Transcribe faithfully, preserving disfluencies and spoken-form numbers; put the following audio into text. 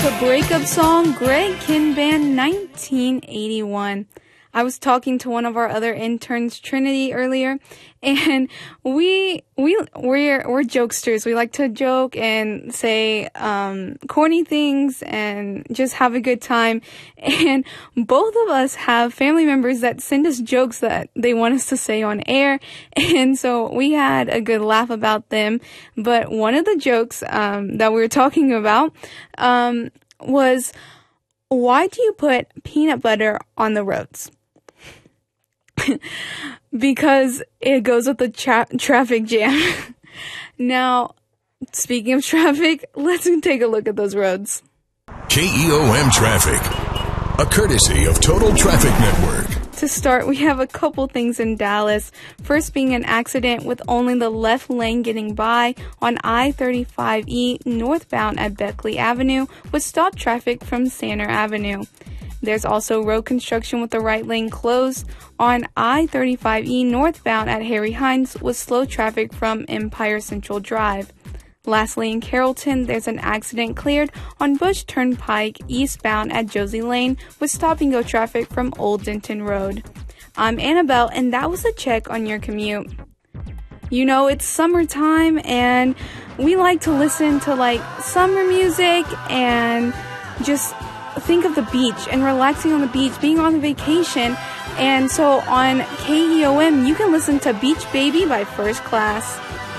the breakup song Greg Kihn Band nineteen eighty-one. I was talking to one of our other interns, Trinity, earlier, and we we we're we're jokesters. We like to joke and say um corny things and just have a good time. And both of us have family members that send us jokes that they want us to say on air, and so we had a good laugh about them. But one of the jokes um that we were talking about um was, why do you put peanut butter on the roads? Because it goes with the tra- traffic jam. Now, speaking of traffic, let's take a look at those roads. K E O M Traffic, a courtesy of Total Traffic Network. To start, we have a couple things in Dallas. First being an accident with only the left lane getting by on I thirty-five E northbound at Beckley Avenue, with stop traffic from Sanner Avenue. There's also road construction with the right lane closed on I thirty-five E northbound at Harry Hines, with slow traffic from Empire Central Drive. Lastly, in Carrollton, there's an accident cleared on Bush Turnpike eastbound at Josie Lane, with stop-and-go traffic from Old Denton Road. I'm Annabelle, and that was a check on your commute. You know, it's summertime, and we like to listen to, like, summer music and just think of the beach and relaxing on the beach, being on a vacation. And so on K E O M, you can listen to Beach Baby by First Class.